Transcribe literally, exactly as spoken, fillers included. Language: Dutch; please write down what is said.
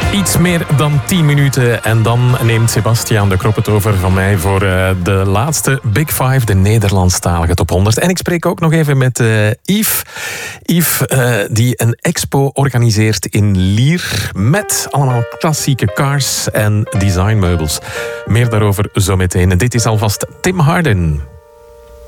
Iets meer dan tien minuten en dan neemt Sebastiaan de Krop het over van mij voor uh, de laatste Big Five, de Nederlandstalige top honderd. En ik spreek ook nog even met uh, Yves. Yves, uh, die een expo organiseert in Lier met allemaal klassieke cars en designmeubels. Meer daarover zo meteen. Dit is alvast Tim Harden.